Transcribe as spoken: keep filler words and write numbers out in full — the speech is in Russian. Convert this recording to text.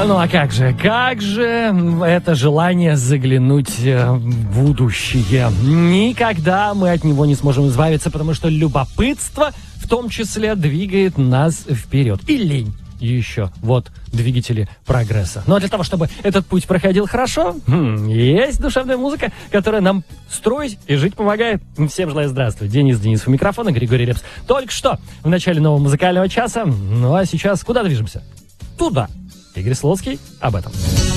Ну а как же, как же это желание заглянуть в будущее? Никогда мы от него не сможем избавиться, потому что любопытство в том числе двигает нас вперед. И лень еще. Вот двигатели прогресса. Но для того, чтобы этот путь проходил хорошо, хм, есть душевная музыка, которая нам строить и жить помогает. Всем желаю здравствуйте. Денис Денисов у микрофона, Григорий Лепс. Только что в начале нового музыкального часа. Ну а сейчас куда движемся? Туда. Игорь Слоцкий об этом.